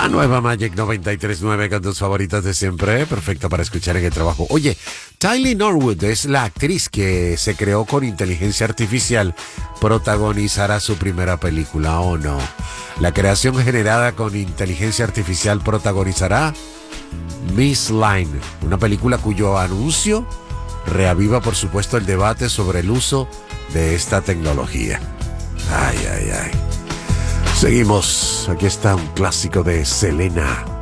La nueva Magic 93.9 con tus favoritas de siempre, perfecta para escuchar en el trabajo. Oye, Tylee Norwood es la actriz que se creó con inteligencia artificial, protagonizará su primera película, ¿o no? La creación generada con inteligencia artificial protagonizará Miss Line, una película cuyo anuncio reaviva, por supuesto, el debate sobre el uso de esta tecnología. Ay, ay, ay. Seguimos. Aquí está un clásico de Selena.